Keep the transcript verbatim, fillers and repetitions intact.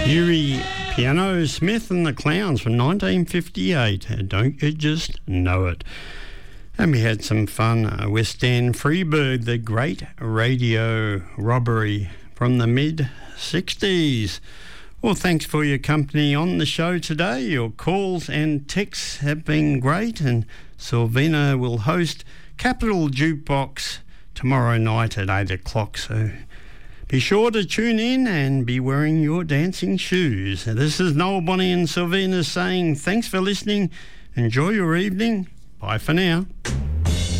Yuri Piano Smith and the Clowns from nineteen fifty-eight. Don't you just know it? And we had some fun uh, with Stan Freberg, the great radio robbery from the mid-sixties. Well, thanks for your company on the show today. Your calls and texts have been great, and Silvina will host Capital Jukebox tomorrow night at eight o'clock, so be sure to tune in and be wearing your dancing shoes. This is Noel Bonnie and Silvina saying thanks for listening. Enjoy your evening. Bye for now.